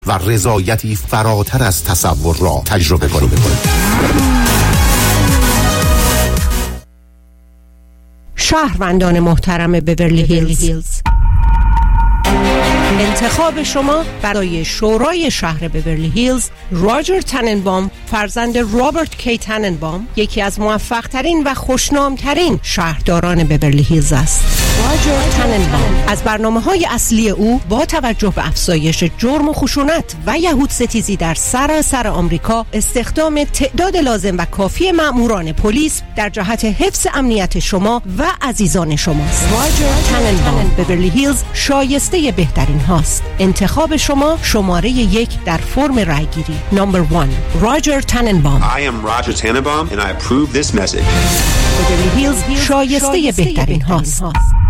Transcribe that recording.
و رضایتی فراتر از تصور را تجربه کنید. شهروندان محترم بیورلی هیلز، انتخاب شما برای شورای شهر بیورلی هیلز راجر تننبام فرزند رابرت کی تننبام یکی از موفق ترین و خوشنام ترین شهرداران بیورلی هیلز است. راجر تننبام از برنامه‌های اصلی او با توجه به افزایش جرم و خشونت و یهود ستیزی در سراسر آمریکا، استخدام تعداد لازم و کافی مأموران پلیس در جهت حفظ امنیت شما و عزیزان شماست. راجر تننبام بیورلی هیلز شایسته بهترین هاست. انتخاب شما شماره 1 در فرم رایگیری. نمبر 1 راجر تننبام. I am Roger Tannenbaum and I approve this message. بیورلی هیلز شایسته بهترین هاست.